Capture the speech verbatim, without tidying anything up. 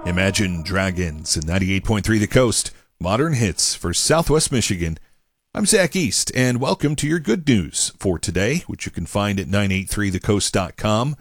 Imagine Dragons and ninety-eight point three The Coast, modern hits for Southwest Michigan. I'm Zach East, and welcome to your good news for today, which you can find at nine eighty-three the coast dot com.